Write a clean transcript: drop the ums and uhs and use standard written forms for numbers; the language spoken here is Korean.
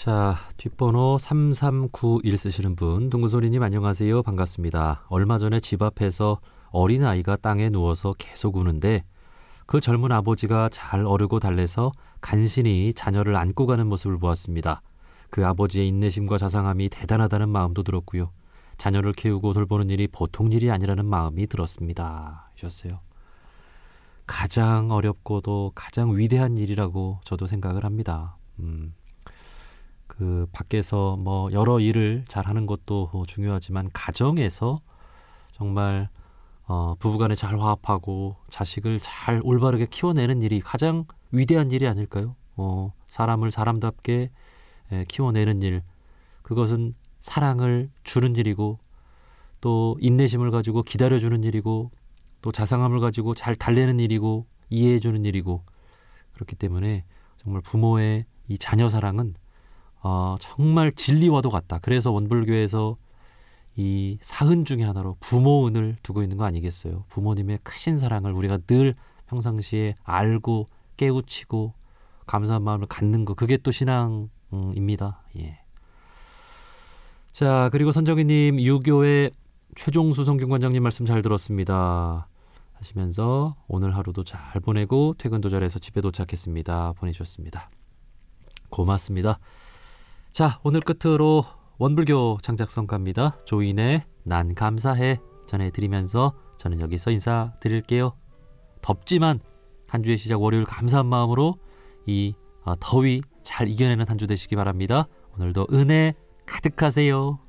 자, 뒷번호 3391 쓰시는 분, 둥근소리님 안녕하세요. 반갑습니다. 얼마 전에 집 앞에서 어린아이가 땅에 누워서 계속 우는데 그 젊은 아버지가 잘 어르고 달래서 간신히 자녀를 안고 가는 모습을 보았습니다. 그 아버지의 인내심과 자상함이 대단하다는 마음도 들었고요. 자녀를 키우고 돌보는 일이 보통 일이 아니라는 마음이 들었습니다. 하셨어요. 가장 어렵고도 가장 위대한 일이라고 저도 생각을 합니다. 그 밖에서 뭐 여러 일을 잘하는 것도 중요하지만 가정에서 정말 부부간에 잘 화합하고 자식을 잘 올바르게 키워내는 일이 가장 위대한 일이 아닐까요? 사람을 사람답게 키워내는 일, 그것은 사랑을 주는 일이고 또 인내심을 가지고 기다려주는 일이고 또 자상함을 가지고 잘 달래는 일이고 이해해주는 일이고, 그렇기 때문에 정말 부모의 이 자녀 사랑은 정말 진리와도 같다. 그래서 원불교에서 이 사은 중에 하나로 부모은을 두고 있는 거 아니겠어요? 부모님의 크신 사랑을 우리가 늘 평상시에 알고 깨우치고 감사한 마음을 갖는 거, 그게 또 신앙입니다. 예. 자, 그리고 선정희님, 유교의 최종수 성균관장님 말씀 잘 들었습니다 하시면서 오늘 하루도 잘 보내고 퇴근도 잘해서 집에 도착했습니다 보내주셨습니다. 고맙습니다. 자, 오늘 끝으로 원불교 창작성가입니다. 조인의 난 감사해 전해드리면서 저는 여기서 인사드릴게요. 덥지만 한 주의 시작 월요일 감사한 마음으로 이 더위 잘 이겨내는 한 주 되시기 바랍니다. 오늘도 은혜 가득하세요.